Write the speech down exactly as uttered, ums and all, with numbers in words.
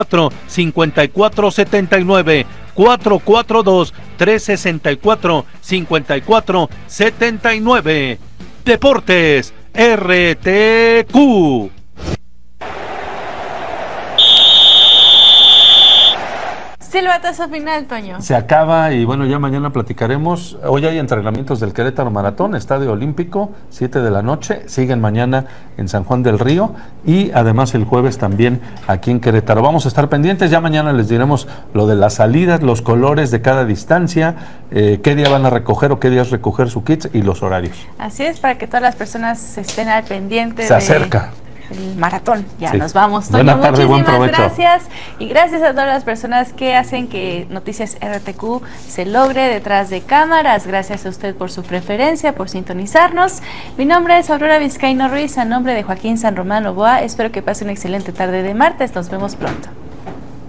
cincuenta y cuatro setenta y nueve, cuatro cuatro dos, tres seis cuatro, cincuenta y cuatro setenta y nueve. Deportes R T Q. Silbatazo final, Toño. Se acaba y bueno, ya mañana platicaremos. Hoy hay entrenamientos del Querétaro Maratón, Estadio Olímpico, siete de la noche. Siguen mañana en San Juan del Río y además el jueves también aquí en Querétaro. Vamos a estar pendientes, ya mañana les diremos lo de las salidas, los colores de cada distancia, eh, qué día van a recoger o qué días recoger su kit y los horarios. Así es, para que todas las personas estén al pendiente. Se acerca. El maratón, ya sí. Nos vamos. Toño, buena tarde, buen provecho. Gracias y gracias a todas las personas que hacen que Noticias R T Q se logre detrás de cámaras. Gracias a usted por su preferencia, por sintonizarnos. Mi nombre es Aurora Vizcaíno Ruiz, a nombre de Joaquín San Román Novoa. Espero que pase una excelente tarde de martes. Nos vemos pronto.